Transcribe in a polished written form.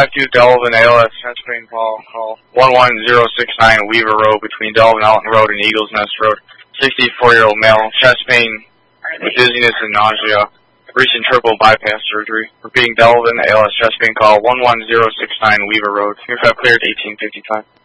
252 Delvin, ALS, chest pain call 11069 Weaver Road between Delvin Alton Road and Eagles Nest Road. 64-year-old male, chest pain with dizziness and nausea, recent triple bypass surgery. Repeating Delvin, ALS, chest pain call 11069 Weaver Road. You're cleared 1855.